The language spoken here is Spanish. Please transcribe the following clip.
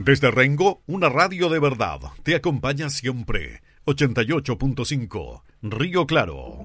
Desde Rengo, una radio de verdad te acompaña siempre. 88.5 Río Claro.